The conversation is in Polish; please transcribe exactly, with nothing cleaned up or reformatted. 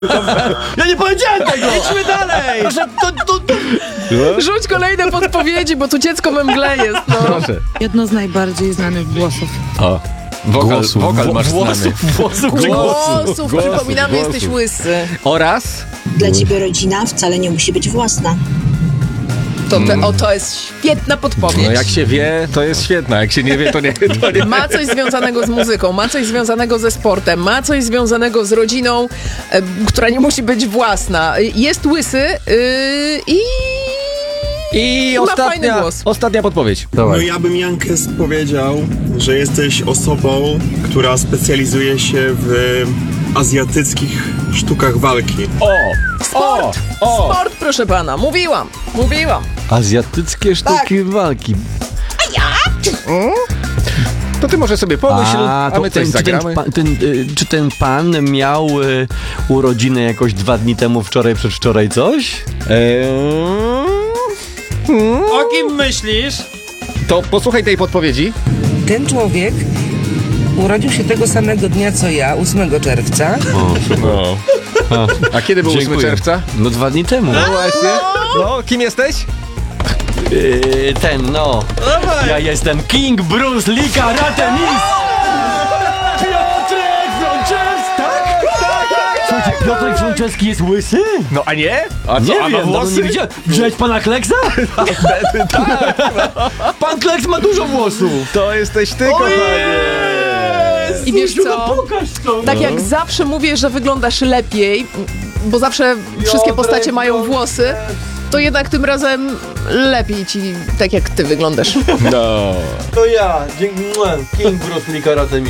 Ja nie powiedziałem tego! Idźmy dalej! Proszę, to, to, to. Rzuć kolejne podpowiedzi, bo tu dziecko we mgle jest, no. Proszę. Jedno z najbardziej znanych głosów. O, wokal, Głosów, wokal masz włosów, znany. włosów, Głosów, przypominamy, głosów. jesteś łysy. Oraz? Dla ciebie rodzina wcale nie musi być własna. To te, o, to jest świetna podpowiedź. No jak się wie, to jest świetne, jak się nie wie, to nie. To nie. Ma coś związanego z muzyką, ma coś związanego ze sportem, ma coś związanego z rodziną, e, która nie musi być własna. Jest łysy yy, i... I Ma fajny ostatnia, głos. ostatnia podpowiedź. No ja bym Jankes powiedział, że jesteś osobą, która specjalizuje się w azjatyckich sztukach walki. O! Sport! O! O! Sport, proszę pana, mówiłam, mówiłam. Azjatyckie sztuki walki. To ty może sobie pomyśl, a, to my coś ten, czy, ten, zagramy. pa- ten, y, czy ten pan miał y, urodziny jakoś dwa dni temu, wczoraj, przedwczoraj coś? Eee, O kim myślisz? to posłuchaj tej podpowiedzi. Ten człowiek urodził się tego samego dnia co ja, ósmego czerwca. No. A kiedy był ósmego Dziękuję. czerwca? No dwa dni temu. No właśnie. No, kim jesteś? Y, ten, no. Ja jestem King Bruce Lee Karate Miss! Piotrek Frączewski! Tak? Tak, tak! Słuchajcie, Piotrek Frączewski jest łysy? No a nie? A co, Nie a wiem, ma dawno włosy? nie widziałem. Widziałeś pana Kleksa? Pan Kleks ma dużo włosów. To jesteś ty, kochanie. I wiesz co? Pokaż to. Tak jak zawsze mówię, że wyglądasz lepiej, bo zawsze wszystkie postacie mają włosy, to jednak tym razem lepiej ci, tak jak ty wyglądasz. No. To ja, dzięki King Bruce Lee Karate Miss.